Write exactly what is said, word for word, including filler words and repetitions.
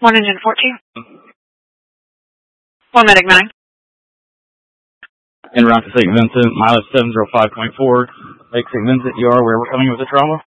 one engine fourteen. one medic nine. En route to Saint Vincent, mileage seven zero five point four. Lake Saint Vincent, you are where we're coming with the trauma?